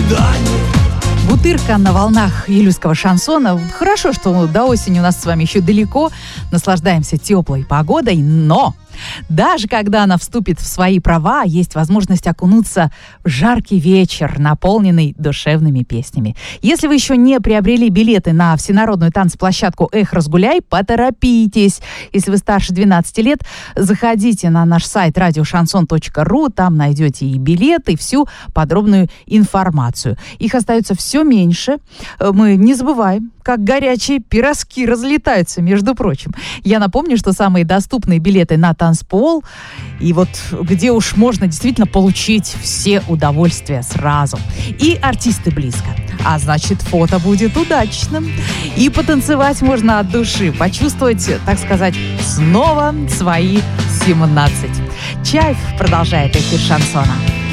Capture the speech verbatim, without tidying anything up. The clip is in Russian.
свидание. Бутырка на волнах июльского шансона. Хорошо, что до осени у нас с вами еще далеко. Наслаждаемся теплой погодой, но даже когда она вступит в свои права, есть возможность окунуться в жаркий вечер, наполненный душевными песнями. Если вы еще не приобрели билеты на всенародную танцплощадку «Эх, разгуляй», поторопитесь. Если вы старше двенадцати лет, заходите на наш сайт радиошансон точка ру, там найдете и билеты, и всю подробную информацию. Их остается все меньше. Мы не забываем, как горячие пирожки разлетаются, между прочим. Я напомню, что самые доступные билеты на танцпол, и вот где уж можно действительно получить все удовольствия сразу. И артисты близко. А значит, фото будет удачным. И потанцевать можно от души, почувствовать, так сказать, снова свои семнадцать. Чайф продолжает эфир шансона.